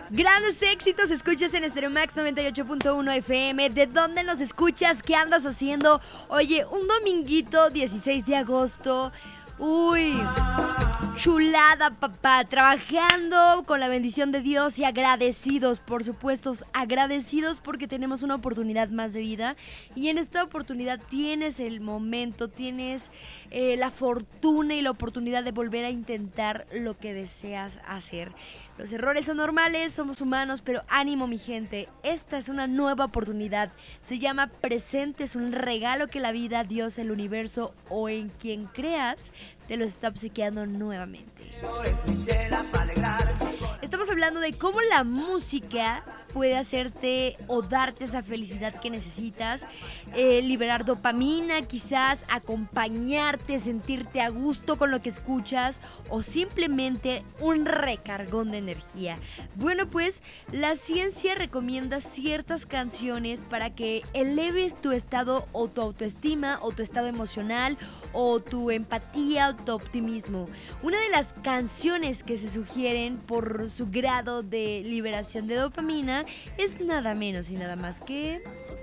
Grandes éxitos escuchas en Stereo Max 98.1 FM. ¿De dónde nos escuchas? ¿Qué andas haciendo? Oye, un dominguito 16 de agosto. Uy, chulada, papá. Trabajando con la bendición de Dios y agradecidos, por supuesto. Agradecidos porque tenemos una oportunidad más de vida. Y en esta oportunidad tienes el momento, tienes la fortuna y la oportunidad de volver a intentar lo que deseas hacer. Los errores son normales, somos humanos, pero ánimo, mi gente. Esta es una nueva oportunidad. Se llama presente, es un regalo que la vida, Dios, el universo o en quien creas te los está obsequiando nuevamente. Estamos hablando de cómo la música puede hacerte o darte esa felicidad que necesitas, liberar dopamina, quizás acompañarte, sentirte a gusto con lo que escuchas o simplemente un recargón de energía. Bueno, pues la ciencia recomienda ciertas canciones para que eleves tu estado o tu autoestima o tu estado emocional o tu empatía o tu optimismo. Una de las canciones que se sugieren por su grado de liberación de dopamina es nada menos y nada más que